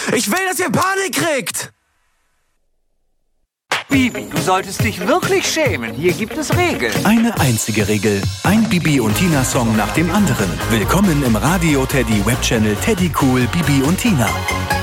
Ich will, dass ihr Panik kriegt! Bibi, du solltest dich wirklich schämen. Hier gibt es Regeln. Eine einzige Regel. Ein Bibi und Tina Song nach dem anderen. Willkommen im Radio Teddy Webchannel Teddy Cool Bibi und Tina.